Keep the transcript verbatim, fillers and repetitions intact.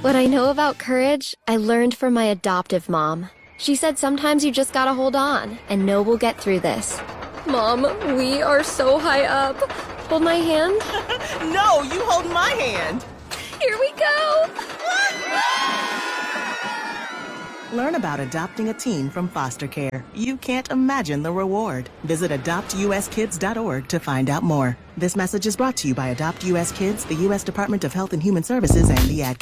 What I know about courage, I learned from my adoptive mom. She said sometimes you just gotta hold on and know we'll get through this. Mom, we are so high up. Hold my hand. No, you hold my hand. Here we go. Learn about adopting a teen from foster care. You can't imagine the reward. Visit adopt u s kids dot org to find out more. This message is brought to you by Adopt U S Kids, the U S Department of Health and Human Services, and the Ad Council.